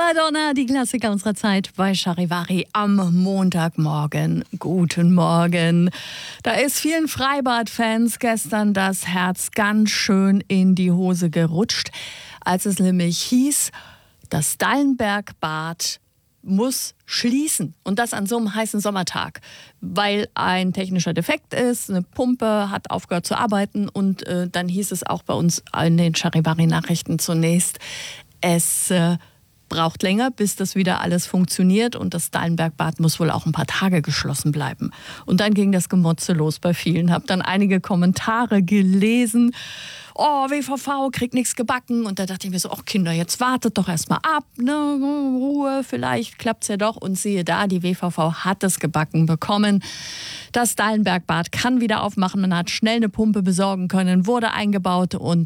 Belladonna, die Klassiker unserer Zeit bei Charivari am Montagmorgen. Guten Morgen. Da ist vielen Freibad-Fans gestern das Herz ganz schön in die Hose gerutscht, als es nämlich hieß, das Dallenbergbad muss schließen. Und das an so einem heißen Sommertag, weil ein technischer Defekt ist, eine Pumpe hat aufgehört zu arbeiten und dann hieß es auch bei uns in den Charivari-Nachrichten zunächst, es braucht länger, bis das wieder alles funktioniert und das Dallenbergbad muss wohl auch ein paar Tage geschlossen bleiben. Und dann ging das Gemotze los bei vielen. Hab dann einige Kommentare gelesen. Oh, WVV kriegt nichts gebacken. Und da dachte ich mir so, ach Kinder, jetzt wartet doch erstmal ab, ne? Ruhe, vielleicht klappt's ja doch. Und siehe da, die WVV hat es gebacken bekommen. Das Dallenbergbad kann wieder aufmachen. Man hat schnell eine Pumpe besorgen können, wurde eingebaut und